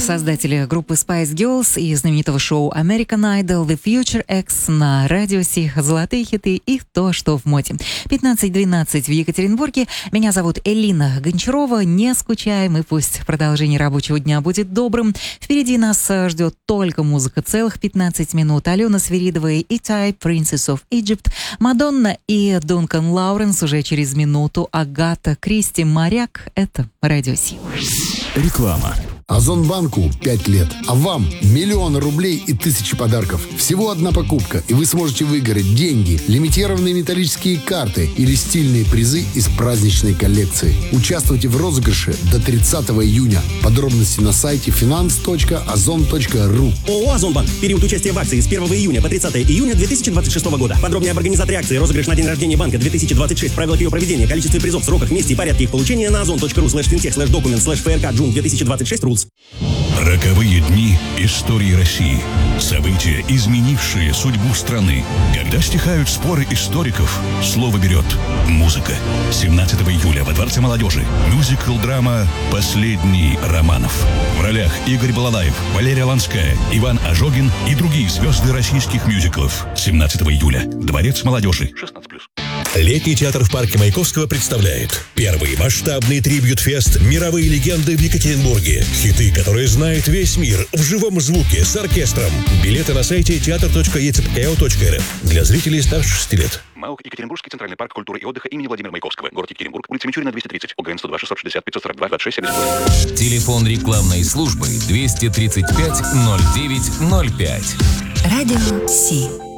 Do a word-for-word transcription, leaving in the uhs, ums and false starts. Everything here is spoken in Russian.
создатели группы Spice Girls и знаменитого шоу American Idol The Future X на радио Си. Золотые хиты и то, что в моде. пятнадцать двенадцать в Екатеринбурге. Меня зовут Элина Гончарова. Не скучаем, и пусть продолжение рабочего дня будет добрым. Впереди нас ждет только музыка целых пятнадцать минут. Алена Свиридова и E-Type, Princess of Egypt, Мадонна и Дункан Лауренс уже через минуту. Агата Кристи, Моряк. Это радио Си. Реклама. Озонбанку пять лет, а вам миллионы рублей и тысячи подарков. Всего одна покупка, и вы сможете выиграть деньги, лимитированные металлические карты или стильные призы из праздничной коллекции. Участвуйте в розыгрыше до тридцатого июня. Подробности на сайте finance точка озон точка ру. ООО «Озонбанк». Период участия в акции с первого июня по тридцатого июня две тысячи двадцать шестого года. Подробнее об организаторе акции, розыгрыш на день рождения банка две тысячи двадцать шесть, правила ее проведения, количестве призов, сроках, месте и порядке их получения на озон точка ру слэш финтех слэш документ слэш ФРК Джун две тысячи двадцать шесть рулс. Роковые дни истории России. События, изменившие судьбу страны. Когда стихают споры историков, слово берет музыка. семнадцатого июля во Дворце молодежи мюзикл-драма «Последний Романов». В ролях Игорь Балалаев, Валерия Ланская, Иван Ожогин и другие звезды российских мюзиклов. семнадцатого июля. Дворец молодежи. шестнадцать плюс. Летний театр в парке Маяковского представляет первый масштабный трибьют-фест «Мировые легенды» в Екатеринбурге. Хиты, которые знает весь мир, в живом звуке, с оркестром. Билеты на сайте театр точка е цэ пэ ка о точка эр эф для зрителей старше шести лет. МАУК Екатеринбургский центральный парк культуры и отдыха имени Владимира Маяковского. Город Екатеринбург, улица Мичурина, двести тридцать, ОГН сто два шестьсот шестьдесят пятьсот сорок два двадцать шесть семьдесят восемь. Телефон рекламной службы двести тридцать пять ноль девять ноль пять. Радио Си.